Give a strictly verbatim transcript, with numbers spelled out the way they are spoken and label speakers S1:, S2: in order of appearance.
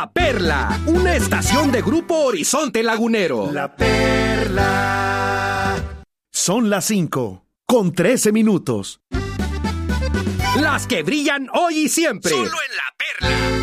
S1: La Perla, una estación de Grupo Horizonte Lagunero.
S2: La Perla. Son las cinco, con trece minutos.
S1: Las que brillan hoy y siempre.
S3: Solo en La Perla.